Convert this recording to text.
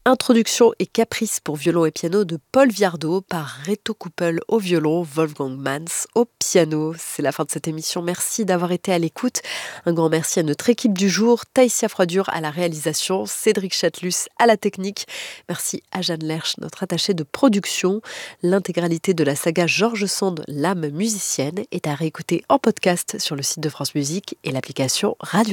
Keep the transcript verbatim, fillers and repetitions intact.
Introduction et caprice pour violon et piano de Paul Viardot par Reto Kuppel au violon, Wolfgang Manz au piano. C'est la fin de cette émission. Merci d'avoir été à l'écoute. Un grand merci à notre équipe du jour, Taïsia Froidure à la réalisation, Cédric Chatelus à la technique. Merci à Jeanne Lerche, notre attachée de production. L'intégralité de la saga George Sand, l'âme musicienne, est à réécouter en podcast sur le site de France Musique et l'application Radio.